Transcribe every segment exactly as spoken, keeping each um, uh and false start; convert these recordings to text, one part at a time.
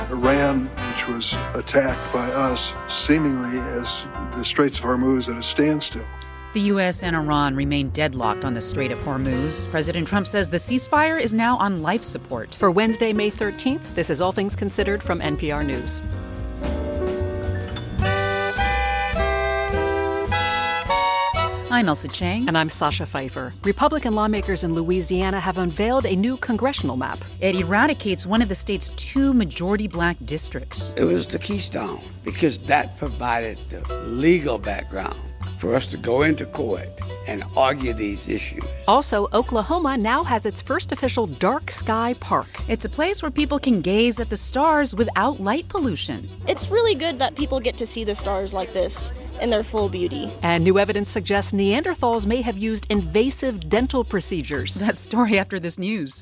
Iran, which was attacked by us, seemingly as the Straits of Hormuz at a standstill. The U S and Iran remain deadlocked on the Strait of Hormuz. President Trump says the ceasefire is now on life support. For Wednesday, May thirteenth, this is All Things Considered from N P R News. I'm Elsa Chang. And I'm Sasha Pfeiffer. Republican lawmakers in Louisiana have unveiled a new congressional map. It eradicates one of the state's two majority black districts. It was the keystone because that provided the legal background for us to go into court and argue these issues. Also, Oklahoma now has its first official dark sky park. It's a place where people can gaze at the stars without light pollution. It's really good that people get to see the stars like this in their full beauty. And new evidence suggests Neanderthals may have used invasive dental procedures. That story after this news.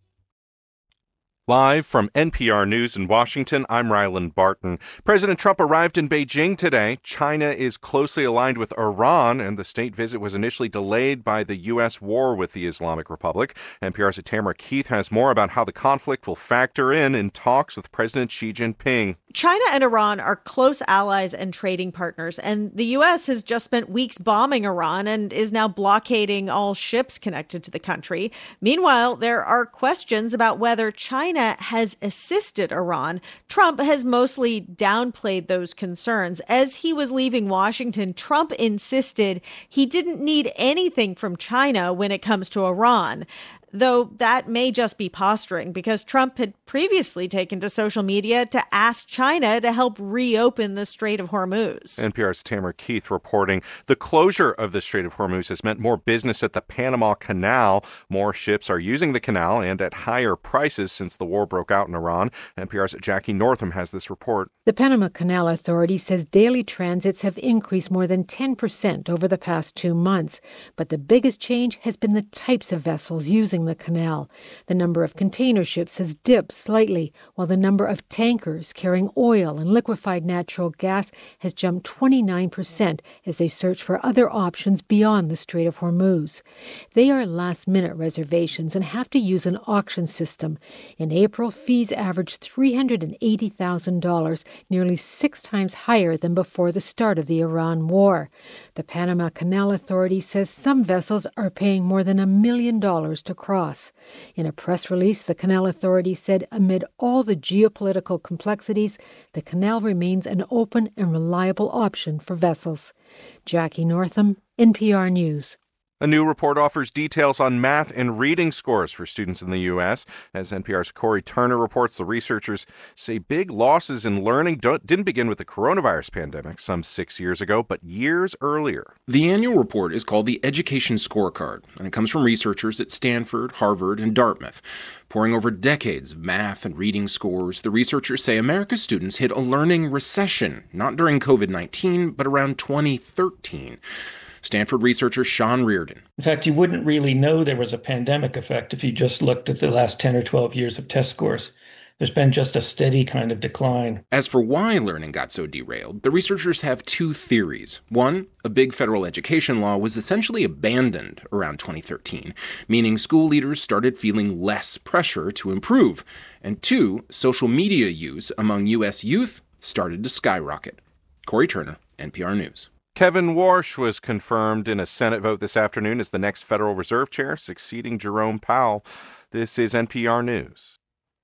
Live from N P R News in Washington, I'm Ryland Barton. President Trump arrived in Beijing today. China is closely aligned with Iran, and the state visit was initially delayed by the U S war with the Islamic Republic. N P R's Tamara Keith has more about how the conflict will factor in in talks with President Xi Jinping. China and Iran are close allies and trading partners, and the U S has just spent weeks bombing Iran and is now blockading all ships connected to the country. Meanwhile, there are questions about whether China has assisted Iran. Trump has mostly downplayed those concerns. As he was leaving Washington, Trump insisted he didn't need anything from China when it comes to Iran. Though that may just be posturing, because Trump had previously taken to social media to ask China to help reopen the Strait of Hormuz. N P R's Tamara Keith reporting the closure of the Strait of Hormuz has meant more business at the Panama Canal. More ships are using the canal and at higher prices since the war broke out in Iran. N P R's Jackie Northam has this report. The Panama Canal Authority says daily transits have increased more than ten percent over the past two months. But the biggest change has been the types of vessels using the canal. The number of container ships has dipped slightly, while the number of tankers carrying oil and liquefied natural gas has jumped twenty-nine percent as they search for other options beyond the Strait of Hormuz. They are last-minute reservations and have to use an auction system. In April, fees averaged three hundred eighty thousand dollars, nearly six times higher than before the start of the Iran war. The Panama Canal Authority says some vessels are paying more than a million dollars to cross. In a press release, the Canal Authority said amid all the geopolitical complexities, the canal remains an open and reliable option for vessels. Jackie Northam, N P R News. A new report offers details on math and reading scores for students in the U S. As N P R's Corey Turner reports, the researchers say big losses in learning didn't begin with the coronavirus pandemic some six years ago, but years earlier. The annual report is called the Education Scorecard, and it comes from researchers at Stanford, Harvard, and Dartmouth. Poring over decades of math and reading scores, the researchers say America's students hit a learning recession, not during covid nineteen, but around twenty thirteen. Stanford researcher Sean Reardon. In fact, you wouldn't really know there was a pandemic effect if you just looked at the last ten or twelve years of test scores. There's been just a steady kind of decline. As for why learning got so derailed, the researchers have two theories. One, a big federal education law was essentially abandoned around twenty thirteen, meaning school leaders started feeling less pressure to improve. And two, social media use among U S youth started to skyrocket. Corey Turner, N P R News. Kevin Warsh was confirmed in a Senate vote this afternoon as the next Federal Reserve Chair, succeeding Jerome Powell. This is N P R News.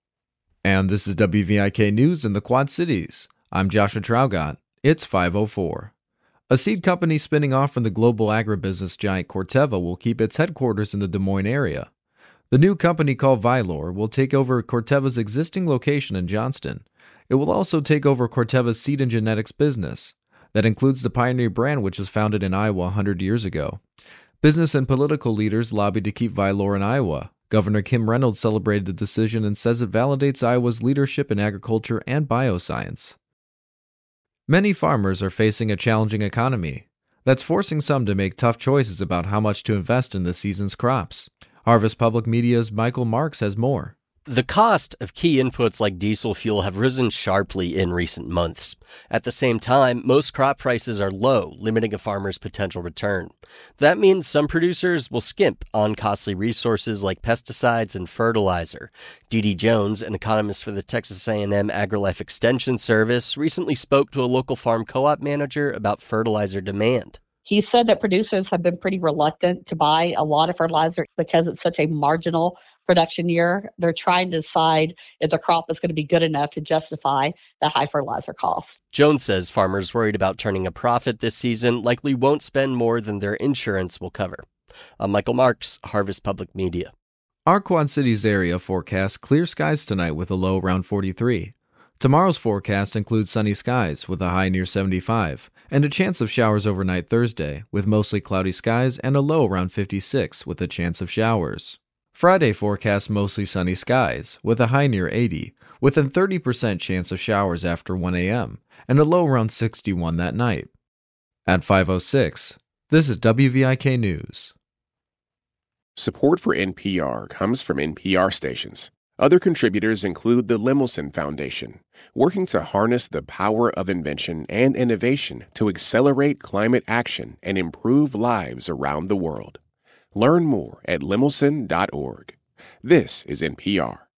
And this is W V I K News in the Quad Cities. I'm Joshua Traugott. It's five oh four. A seed company spinning off from the global agribusiness giant Corteva will keep its headquarters in the Des Moines area. The new company called Vylor will take over Corteva's existing location in Johnston. It will also take over Corteva's seed and genetics business. That includes the Pioneer brand, which was founded in Iowa one hundred years ago. Business and political leaders lobbied to keep Vylor in Iowa. Governor Kim Reynolds celebrated the decision and says it validates Iowa's leadership in agriculture and bioscience. Many farmers are facing a challenging economy that's forcing some to make tough choices about how much to invest in this season's crops. Harvest Public Media's Michael Marks has more. The cost of key inputs like diesel fuel have risen sharply in recent months. At the same time, most crop prices are low, limiting a farmer's potential return. That means some producers will skimp on costly resources like pesticides and fertilizer. Dee Dee Jones, an economist for the Texas A and M AgriLife Extension Service, recently spoke to a local farm co-op manager about fertilizer demand. He said that producers have been pretty reluctant to buy a lot of fertilizer because it's such a marginal production year. They're trying to decide if the crop is going to be good enough to justify the high fertilizer cost. Jones says farmers worried about turning a profit this season likely won't spend more than their insurance will cover. I'm Michael Marks, Harvest Public Media. Our Quad Cities area forecast clear skies tonight with a low around forty-three. Tomorrow's forecast includes sunny skies with a high near seventy-five, and a chance of showers overnight Thursday with mostly cloudy skies and a low around fifty-six with a chance of showers. Friday forecast mostly sunny skies with a high near eighty, with a thirty percent chance of showers after one a.m. and a low around sixty-one that night. At five oh six, this is W V I K News. Support for N P R comes from N P R stations. Other contributors include the Lemelson Foundation, working to harness the power of invention and innovation to accelerate climate action and improve lives around the world. Learn more at lemelson dot org. This is N P R.